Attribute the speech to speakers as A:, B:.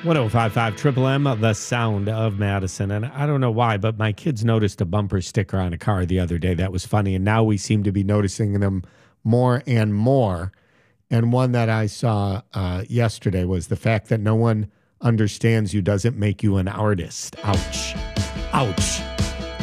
A: 1055 Triple M, the sound of Madison. And I don't know why, but my kids noticed a bumper sticker on a car the other day. That was funny. And now we seem to be noticing them more and more. And one that I saw yesterday was the fact that no one understands you doesn't make you an artist. Ouch. Ouch.